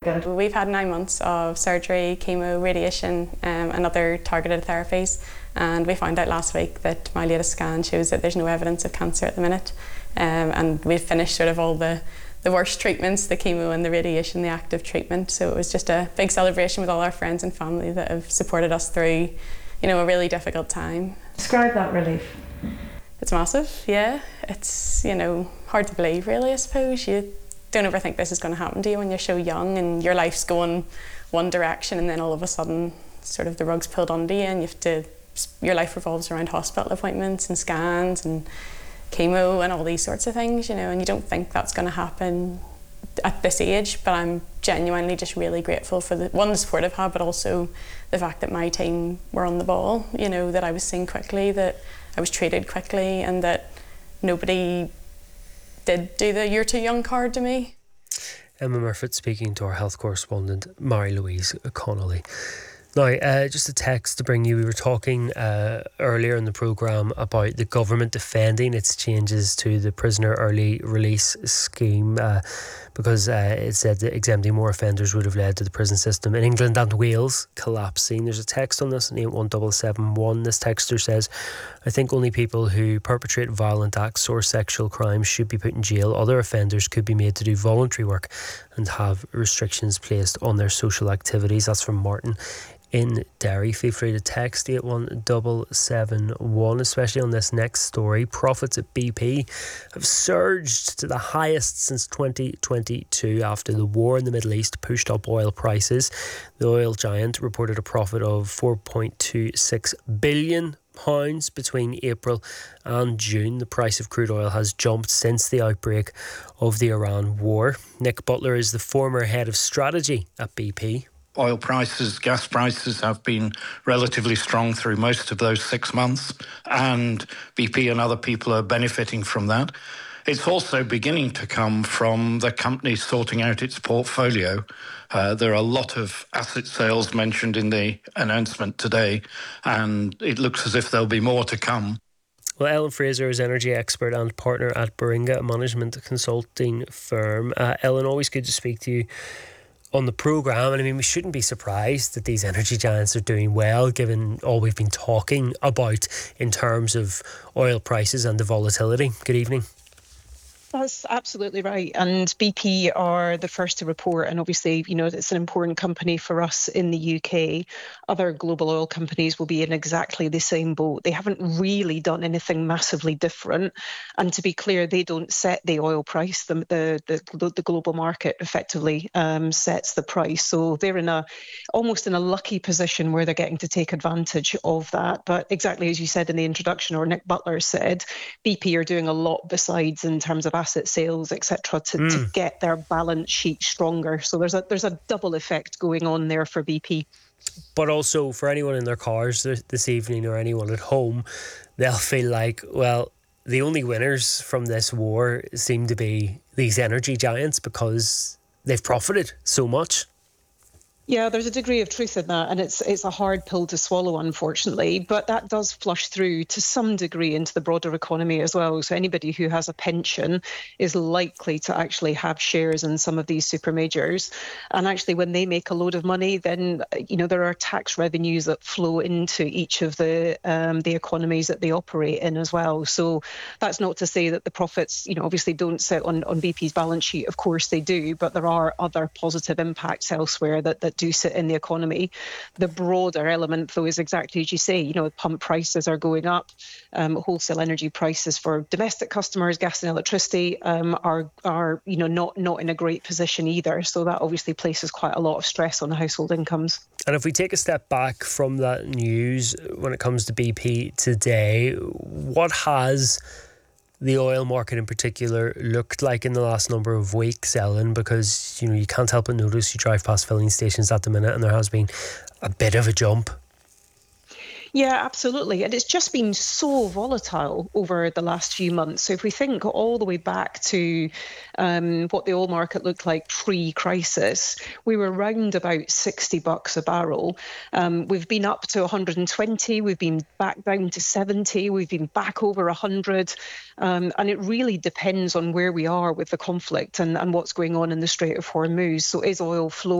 good. We've had 9 months of surgery, chemo, radiation and other targeted therapies, and we found out last week that my latest scan shows that there's no evidence of cancer at the minute, and we've finished sort of all the worst treatments, the chemo and the radiation, the active treatment. So it was just a big celebration with all our friends and family that have supported us through, a really difficult time. Describe that relief. It's massive, yeah. It's, hard to believe really, I suppose. You don't ever think this is going to happen to you when you're so young and your life's going one direction, and then all of a sudden sort of the rug's pulled under you and your life revolves around hospital appointments and scans and chemo and all these sorts of things, and you don't think that's going to happen at this age. But I'm genuinely just really grateful for the support I've had, but also the fact that my team were on the ball, that I was seen quickly, that I was treated quickly, and that nobody did do the "you're too young" card to me. Emma Murfitt speaking to our health correspondent Mary-Louise Connolly. Now, just a text to bring you, we were talking earlier in the programme about the government defending its changes to the prisoner early release scheme because it said that exempting more offenders would have led to the prison system in England and Wales collapsing. There's a text on this, 81771. This texter says, I think only people who perpetrate violent acts or sexual crimes should be put in jail. Other offenders could be made to do voluntary work and have restrictions placed on their social activities. That's from Martin in Derry. Feel free to text 81771, especially on this next story. Profits at BP have surged to the highest since 2022 after the war in the Middle East pushed up oil prices. The oil giant reported a profit of £4.26 billion between April and June. The price of crude oil has jumped since the outbreak of the Iran war. Nick Butler is the former head of strategy at BP. Oil prices, gas prices have been relatively strong through most of those 6 months, and BP and other people are benefiting from that. It's also beginning to come from the company sorting out its portfolio. There are a lot of asset sales mentioned in the announcement today, and it looks as if there'll be more to come. Well, Ellen Fraser is energy expert and partner at Baringa, a management consulting firm. Ellen, always good to speak to you on the programme. And I mean, we shouldn't be surprised that these energy giants are doing well, given all we've been talking about in terms of oil prices and the volatility. Good evening. That's absolutely right. And BP are the first to report. And obviously, it's an important company for us in the UK. Other global oil companies will be in exactly the same boat. They haven't really done anything massively different. And to be clear, they don't set the oil price. The global market effectively sets the price. So they're almost in a lucky position where they're getting to take advantage of that. But exactly as you said in the introduction, or Nick Butler said, BP are doing a lot besides in terms of asset sales, etc., to get their balance sheet stronger. So there's a double effect going on there for BP. But also for anyone in their cars this evening, or anyone at home, they'll feel like, well, the only winners from this war seem to be these energy giants because they've profited so much. Yeah, there's a degree of truth in that, and it's a hard pill to swallow, unfortunately, but that does flush through to some degree into the broader economy as well. So anybody who has a pension is likely to actually have shares in some of these super majors. And actually, when they make a load of money, then, there are tax revenues that flow into each of the economies that they operate in as well. So that's not to say that the profits, obviously don't sit on BP's balance sheet. Of course they do, but there are other positive impacts elsewhere that do sit in the economy. The broader element, though, is exactly as you say. Pump prices are going up. Wholesale energy prices for domestic customers, gas and electricity, are not in a great position either. So that obviously places quite a lot of stress on household incomes. And if we take a step back from that news when it comes to BP today, what has the oil market in particular looked like in the last number of weeks, Ellen? Because you can't help but notice, you drive past filling stations at the minute and there has been a bit of a jump. Yeah, absolutely. And it's just been so volatile over the last few months. So if we think all the way back to what the oil market looked like pre-crisis, we were around about $60 a barrel. We've been up to 120. We've been back down to 70. We've been back over 100. And it really depends on where we are with the conflict and what's going on in the Strait of Hormuz. So is oil flowing